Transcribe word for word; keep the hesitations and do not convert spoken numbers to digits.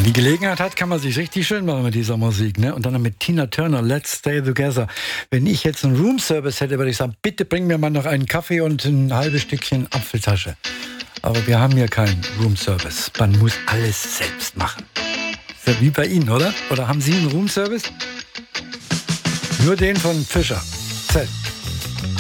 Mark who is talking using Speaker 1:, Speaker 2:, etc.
Speaker 1: man die Gelegenheit hat, kann man sich richtig schön machen mit dieser Musik, ne? Und dann noch mit Tina Turner, Let's Stay Together. Wenn ich jetzt einen Roomservice hätte, würde ich sagen, bitte bring mir mal noch einen Kaffee und ein halbes Stückchen Apfeltasche. Aber wir haben hier keinen Roomservice. Man muss alles selbst machen. Ist ja wie bei Ihnen, oder? Oder haben Sie einen Roomservice? Nur den von Fischer. Z.